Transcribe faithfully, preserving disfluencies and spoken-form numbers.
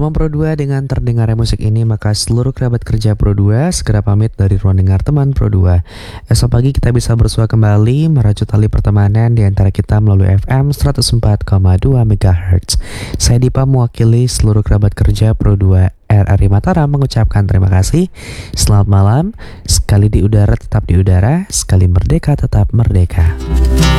teman Pro dua, dengan terdengarnya musik ini maka seluruh kerabat kerja Pro dua segera pamit dari ruang dengar teman Pro dua. Esok pagi kita bisa bersua kembali merajut tali pertemanan di antara kita melalui F M seratus empat koma dua megahertz. Saya Dipa mewakili seluruh kerabat kerja Pro dua R R I Mataram mengucapkan terima kasih. Selamat malam. Sekali di udara tetap di udara, sekali merdeka tetap merdeka.